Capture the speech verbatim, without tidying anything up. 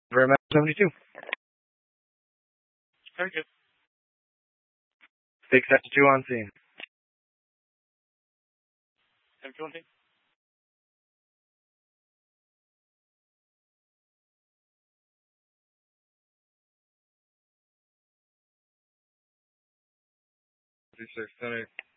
Very much seventy-two. Very good. Big set to two on scene. M twenty. Three six ten eight.